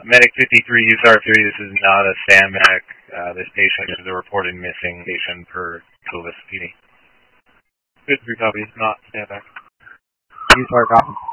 Medic 53, USAR 3, this is not a stand medic. This patient is a reported missing patient per Clovis PD. 53 copies, not stand medic. USAR copy.